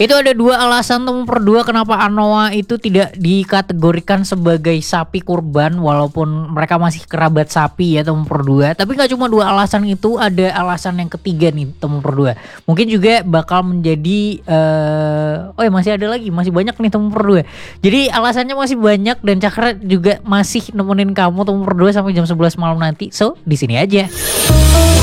Itu ada dua alasan nomor dua kenapa Anoa itu tidak dikategorikan sebagai sapi kurban walaupun mereka masih kerabat sapi ya nomor dua. Tapi nggak cuma dua alasan itu, ada alasan yang ketiga nih nomor dua. Mungkin juga bakal menjadi oh ya masih ada lagi, masih banyak nih nomor dua. Jadi alasannya masih banyak dan Cakra juga masih nemenin kamu nomor dua sampai jam 11 malam nanti. So di sini aja.